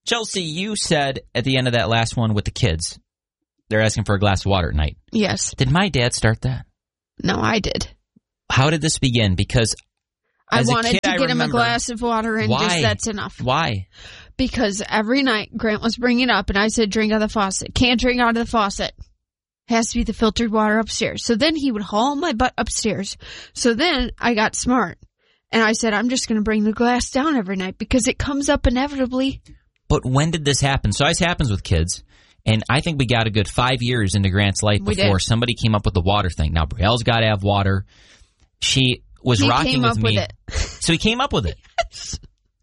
Chelsea, you said at the end of that last one with the kids, they're asking for a glass of water at night. Yes. Did my dad start that? No, I did. How did this begin? Because I as wanted a kid, to I get him a remember, glass of water, and just that's enough. Why? Because every night Grant was bringing it up, and I said, drink out of the faucet. Can't drink out of the faucet. Has to be the filtered water upstairs. So then he would haul my butt upstairs. So then I got smart, and I said, I'm just going to bring the glass down every night because it comes up inevitably. But when did this happen? So this happens with kids, and I think we got a good 5 years into Grant's life before somebody came up with the water thing. Now, Brielle's got to have water. She was rocking with me. So he came up with it. Yes.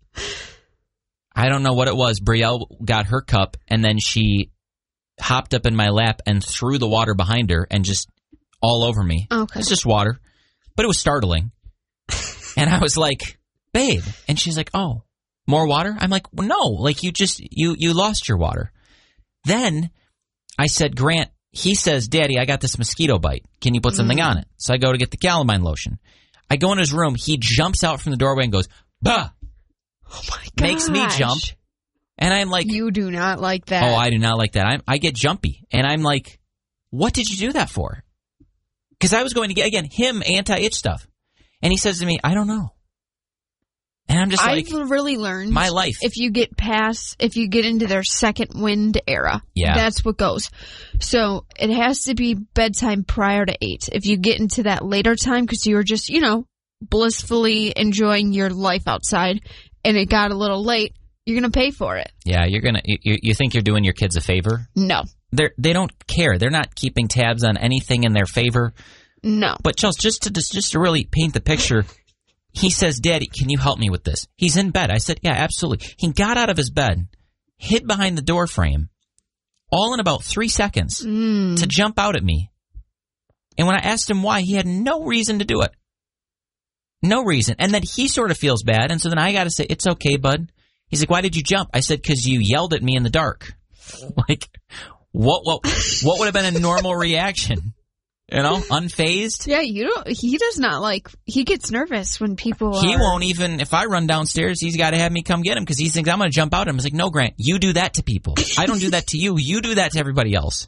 I don't know what it was. Brielle got her cup, and then she hopped up in my lap and threw the water behind her and just all over me. Okay. It's just water. But it was startling. And I was like, babe. And she's like, oh, more water? I'm like, well, no. Like, you lost your water. Then I said, Grant, he says, Daddy, I got this mosquito bite. Can you put something on it? So I go to get the calamine lotion. I go in his room. He jumps out from the doorway and goes, bah! Oh, my gosh. Makes me jump. And I'm like... You do not like that. Oh, I do not like that. I get jumpy. And I'm like, what did you do that for? Because I was going to get, again, him anti-itch stuff. And he says to me, I don't know. And I'm just like... I've really learned... My life. If you get into their second wind era, that's what goes. So it has to be bedtime prior to 8. If you get into that later time, because you were just, blissfully enjoying your life outside, and it got a little late, you're going to pay for it. Yeah, you think you're doing your kids a favor? No. They don't care. They're not keeping tabs on anything in their favor. No. But Chelsea, just to really paint the picture, he says, Daddy, can you help me with this? He's in bed. I said, yeah, absolutely. He got out of his bed, hid behind the door frame, all in about 3 seconds to jump out at me. And when I asked him why, he had no reason to do it. No reason. And then he sort of feels bad. And so then I got to say, it's okay, bud. He's like, why did you jump? I said, because you yelled at me in the dark. Like, what would have been a normal reaction? Unfazed? Yeah, he does not like, he gets nervous when people He won't even, if I run downstairs, he's got to have me come get him because he thinks I'm going to jump out at him. I was like, no, Grant, you do that to people. I don't do that to you. You do that to everybody else.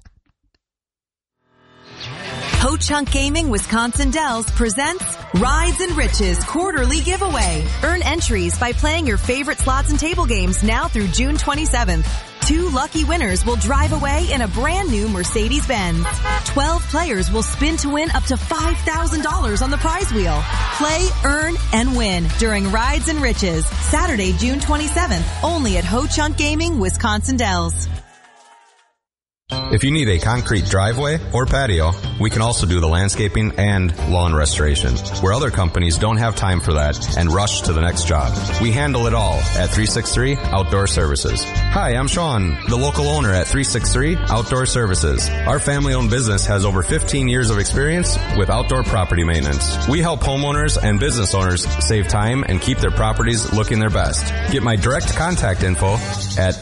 Ho-Chunk Gaming Wisconsin Dells presents Rides and Riches Quarterly Giveaway. Earn entries by playing your favorite slots and table games now through June 27th. 2 lucky winners will drive away in a brand new Mercedes-Benz. 12 players will spin to win up to $5,000 on the prize wheel. Play, earn, and win during Rides and Riches, Saturday, June 27th, only at Ho-Chunk Gaming Wisconsin Dells. If you need a concrete driveway or patio, we can also do the landscaping and lawn restoration, where other companies don't have time for that and rush to the next job. We handle it all at 363 Outdoor Services. Hi, I'm Sean, the local owner at 363 Outdoor Services. Our family-owned business has over 15 years of experience with outdoor property maintenance. We help homeowners and business owners save time and keep their properties looking their best. Get my direct contact info at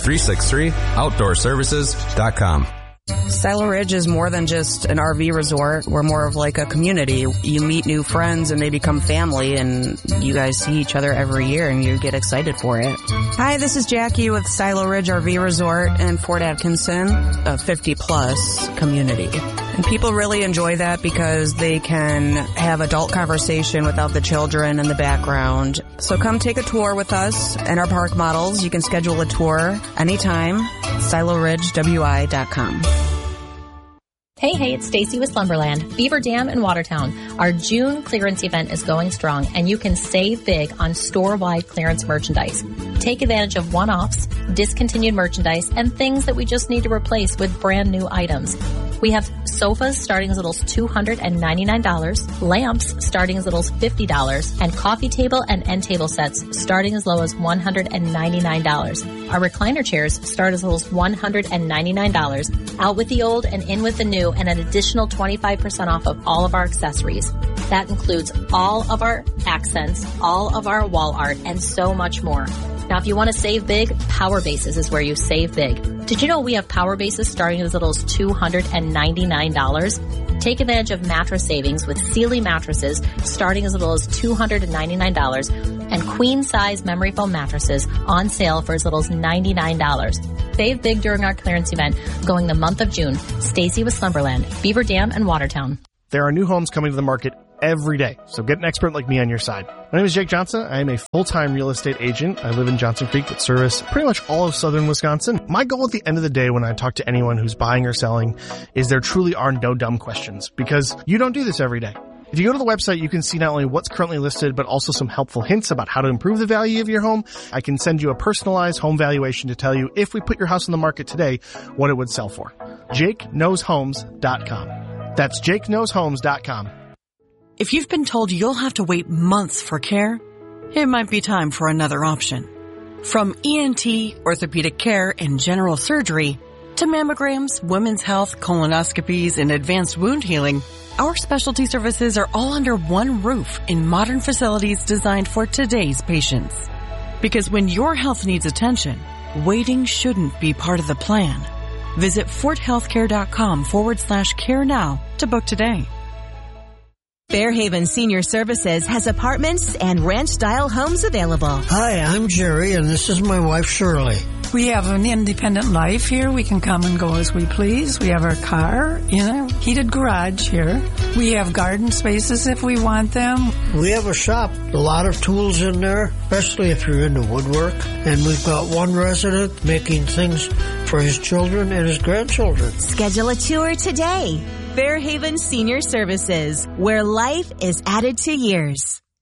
363outdoorservices.com. Silo Ridge is more than just an RV resort. We're more of like a community. You meet new friends and they become family, and you guys see each other every year and you get excited for it. Hi, this is Jackie with Silo Ridge RV Resort in Fort Atkinson, a 50-plus community. And people really enjoy that because they can have adult conversation without the children in the background. So come take a tour with us and our park models. You can schedule a tour anytime. SiloRidgeWI.com. Hey, it's Stacy with Slumberland, Beaver Dam in Watertown. Our June clearance event is going strong, and you can save big on store-wide clearance merchandise. Take advantage of one-offs, discontinued merchandise, and things that we just need to replace with brand new items. We have sofas starting as little as $299, lamps starting as little as $50, and coffee table and end table sets starting as low as $199. Our recliner chairs start as little as $199. Out with the old and in with the new, and an additional 25% off of all of our accessories. That includes all of our accents, all of our wall art, and so much more. Now, if you want to save big, Power Bases is where you save big. Did you know we have Power Bases starting as little as $299? Take advantage of mattress savings with Sealy mattresses starting as little as $299 and queen-size memory foam mattresses on sale for as little as $99. Save big during our clearance event going the month of June. Stacy with Slumberland, Beaver Dam, and Watertown. There are new homes coming to the market every day, so get an expert like me on your side. My name is Jake Johnson. I am a full-time real estate agent. I live in Johnson Creek but service pretty much all of southern Wisconsin. My goal at the end of the day when I talk to anyone who's buying or selling is there truly are no dumb questions, because you don't do this every day. If you go to the website, you can see not only what's currently listed, but also some helpful hints about how to improve the value of your home. I can send you a personalized home valuation to tell you if we put your house on the market today, what it would sell for. JakeKnowsHomes.com. That's JakeKnowsHomes.com. If you've been told you'll have to wait months for care, it might be time for another option. From ENT, orthopedic care, and general surgery, to mammograms, women's health, colonoscopies, and advanced wound healing, our specialty services are all under one roof in modern facilities designed for today's patients. Because when your health needs attention, waiting shouldn't be part of the plan. Visit forthealthcare.com/care now to book today. Fairhaven Senior Services has apartments and ranch-style homes available. Hi, I'm Jerry, and this is my wife, Shirley. We have an independent life here. We can come and go as we please. We have our car in a heated garage here. We have garden spaces if we want them. We have a shop, a lot of tools in there, especially if you're into woodwork. And we've got one resident making things for his children and his grandchildren. Schedule a tour today. Fairhaven Senior Services, where life is added to years.